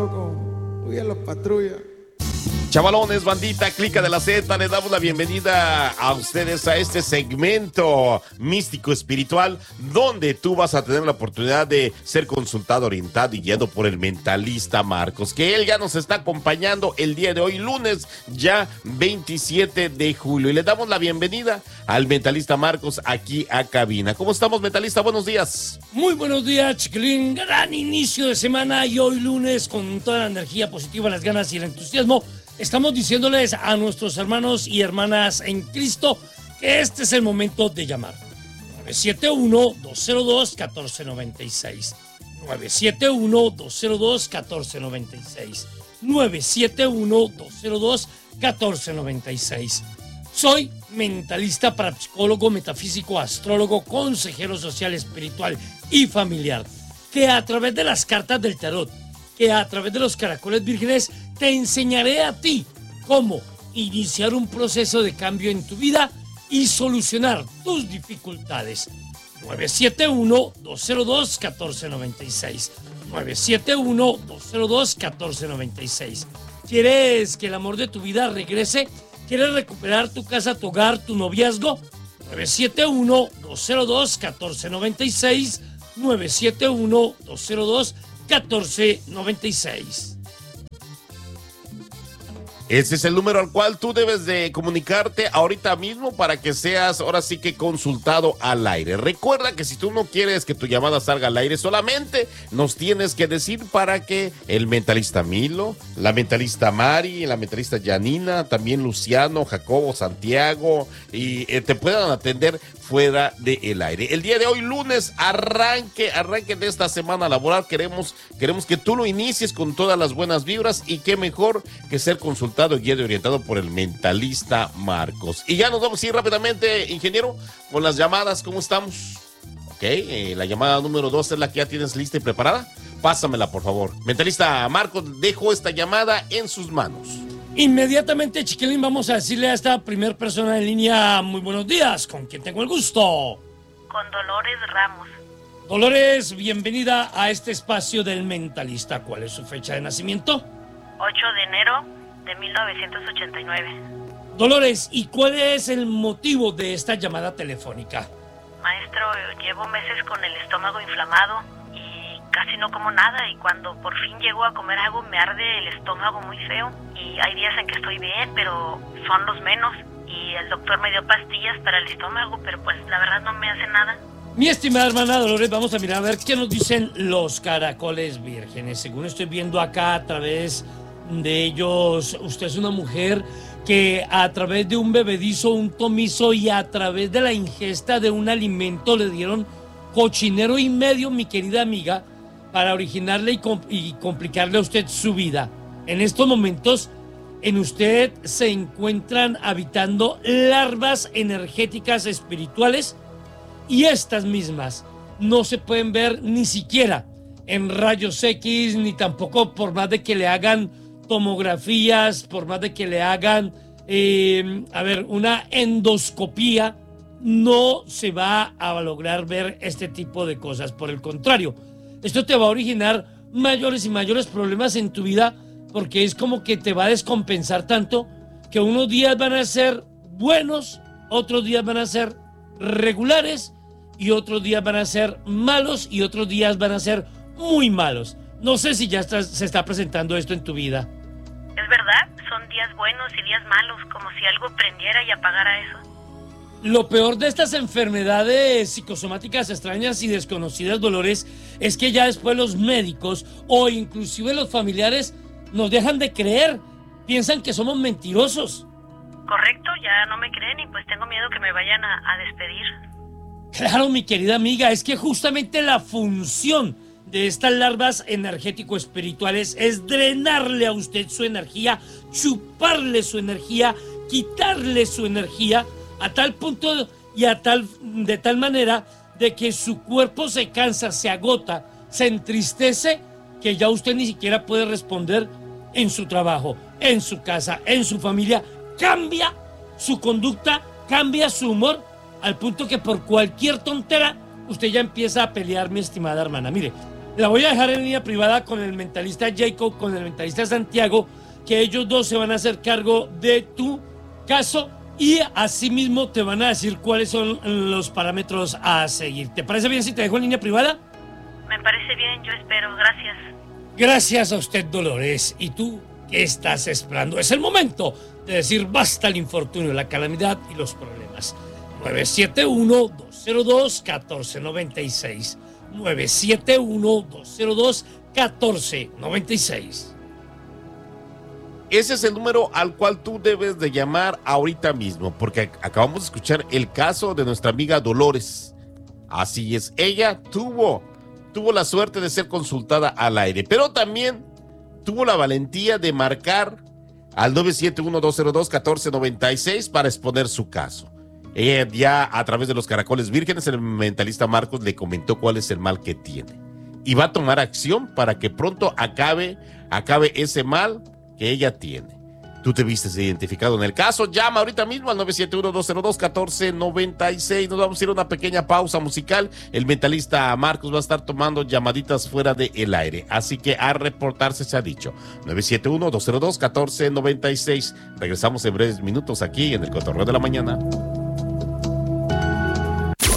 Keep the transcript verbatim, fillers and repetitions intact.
loco. Uy, a los patrullas. Chavalones, bandita, clica de la Z, le damos la bienvenida a ustedes a este segmento místico espiritual donde tú vas a tener la oportunidad de ser consultado, orientado y guiado por el mentalista Marcos, que él ya nos está acompañando el día de hoy, lunes ya veintisiete de julio, y le damos la bienvenida al mentalista Marcos aquí a cabina. ¿Cómo estamos, mentalista? Buenos días. Muy buenos días, chiquilín. Gran inicio de semana y hoy lunes con toda la energía positiva, las ganas y el entusiasmo. Estamos diciéndoles a nuestros hermanos y hermanas en Cristo que este es el momento de llamar. nueve siete uno, dos cero dos, uno cuatro nueve seis. nueve siete uno, dos cero dos, uno cuatro nueve seis. nueve siete uno, dos cero dos, uno cuatro nueve seis. Soy mentalista, parapsicólogo, metafísico, astrólogo, consejero social, espiritual y familiar, que a través de las cartas del tarot, que a través de los caracoles vírgenes te enseñaré a ti cómo iniciar un proceso de cambio en tu vida y solucionar tus dificultades. nueve siete uno, dos cero dos, uno cuatro nueve seis. nueve siete uno, dos cero dos, uno cuatro nueve seis. ¿Quieres que el amor de tu vida regrese? ¿Quieres recuperar tu casa, tu hogar, tu noviazgo? nueve siete uno, dos cero dos, uno cuatro nueve seis. nueve siete uno, dos cero dos, uno cuatro nueve seis. Ese es el número al cual tú debes de comunicarte ahorita mismo para que seas ahora sí que consultado al aire. Recuerda que si tú no quieres que tu llamada salga al aire, solamente nos tienes que decir para que el mentalista Milo, la mentalista Mari, la mentalista Janina, también Luciano, Jacobo, Santiago, y eh, te puedan atender fuera del aire. El día de hoy, lunes, arranque, arranque de esta semana laboral. Queremos, queremos que tú lo inicies con todas las buenas vibras y qué mejor que ser consultado, guiado y orientado por el mentalista Marcos. Y ya nos vamos a ir rápidamente, ingeniero, con las llamadas. ¿Cómo estamos? Ok, eh, la llamada número dos es la que ya tienes lista y preparada. Pásamela, por favor. Mentalista Marcos, dejo esta llamada en sus manos. Inmediatamente, chiquilín, vamos a decirle a esta primer persona en línea, muy buenos días, ¿con quién tengo el gusto? Con Dolores Ramos. Dolores, bienvenida a este espacio del mentalista. ¿Cuál es su fecha de nacimiento? ocho de enero de mil novecientos ochenta y nueve. Dolores, ¿y cuál es el motivo de esta llamada telefónica? Maestro, llevo meses con el estómago inflamado y casi no como nada, y cuando por fin llego a comer algo me arde el estómago muy feo, y hay días en que estoy bien, pero son los menos, y el doctor me dio pastillas para el estómago, pero pues la verdad no me hace nada. Mi estimada hermana Dolores, vamos a mirar a ver qué nos dicen los caracoles vírgenes. Según estoy viendo acá a través de ellos, usted es una mujer que a través de un bebedizo, un tomizo y a través de la ingesta de un alimento le dieron cochinero y medio, mi querida amiga, para originarle y, compl- y complicarle a usted su vida. En estos momentos, en usted se encuentran habitando larvas energéticas espirituales, y estas mismas no se pueden ver ni siquiera en rayos X, ni tampoco por más de que le hagan tomografías, por más de que le hagan, eh, a ver, una endoscopía, no se va a lograr ver este tipo de cosas. Por el contrario, esto te va a originar mayores y mayores problemas en tu vida, porque es como que te va a descompensar tanto que unos días van a ser buenos, otros días van a ser regulares y otros días van a ser malos y otros días van a ser muy malos. No sé si ya está, se está presentando esto en tu vida. Es verdad, son días buenos y días malos, como si algo prendiera y apagara eso. Lo peor de estas enfermedades psicosomáticas extrañas y desconocidas, Dolores, es que ya después los médicos o inclusive los familiares nos dejan de creer, piensan que somos mentirosos. Correcto, ya no me creen y pues tengo miedo que me vayan a, a despedir. Claro, mi querida amiga, es que justamente la función de estas larvas energético-espirituales es drenarle a usted su energía, chuparle su energía, quitarle su energía, a tal punto y a tal, de tal manera de que su cuerpo se cansa, se agota, se entristece, que ya usted ni siquiera puede responder en su trabajo, en su casa, en su familia. Cambia su conducta, cambia su humor, al punto que por cualquier tontera usted ya empieza a pelear, mi estimada hermana. Mire, La voy a dejar en línea privada con el mentalista Jacob, con el mentalista Santiago, que ellos dos se van a hacer cargo de tu caso y asimismo te van a decir cuáles son los parámetros a seguir. ¿Te parece bien si te dejo en línea privada? Me parece bien, yo espero. Gracias. Gracias a usted, Dolores. ¿Y tú qué estás esperando? Es el momento de decir basta al infortunio, la calamidad y los problemas. nueve siete uno, dos cero dos, uno cuatro nueve seis. nueve siete uno, dos cero dos, uno cuatro nueve seis. Ese es el número al cual tú debes de llamar ahorita mismo, porque acabamos de escuchar el caso de nuestra amiga Dolores. Así es, ella tuvo, tuvo la suerte de ser consultada al aire, pero también tuvo la valentía de marcar al nueve siete uno, dos cero dos, uno cuatro nueve seis para exponer su caso. Ella ya a través de los Caracoles Vírgenes, el mentalista Marcos le comentó cuál es el mal que tiene y va a tomar acción para que pronto acabe, acabe ese mal que ella tiene. Tú te vistes identificado en el caso, llama ahorita mismo al nueve siete uno, dos cero dos, uno cuatro nueve seis. Nos vamos a ir a una pequeña pausa musical. El mentalista Marcos va a estar tomando llamaditas fuera del aire, así que a reportarse se ha dicho. nueve siete uno, dos cero dos, uno cuatro nueve seis. Regresamos en breves minutos aquí en el Cotorreo de la Mañana.